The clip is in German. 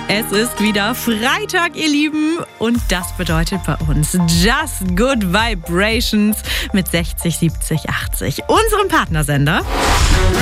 Es ist wieder Freitag, ihr Lieben. Und das bedeutet bei uns Just Good Vibrations mit 60, 70, 80. Unserem Partnersender.